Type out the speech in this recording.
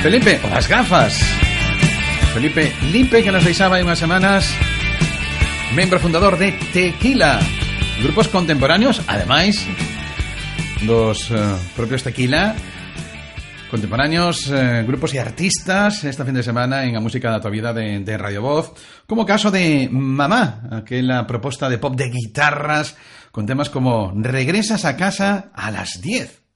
Felipe, o las gafas. Felipe Lipe, que nos deixaba hai unhas semanas, membro fundador de Tequila, grupos contemporáneos, ademais dos propios Tequila, contemporáneos, grupos e artistas esta fin de semana en a música da tua vida de Radio Voz, como o caso de Mamá, aquela proposta de pop de guitarras con temas como Regresas a casa a las 10.